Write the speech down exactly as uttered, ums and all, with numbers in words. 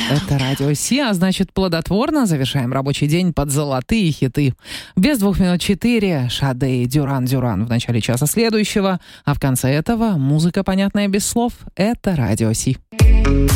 Это Радио Си, а значит, плодотворно завершаем рабочий день под золотые хиты. Без двух минут четыре Шаде и Дюран-Дюран в начале часа следующего, а в конце этого музыка, понятная без слов. Это Радио Си.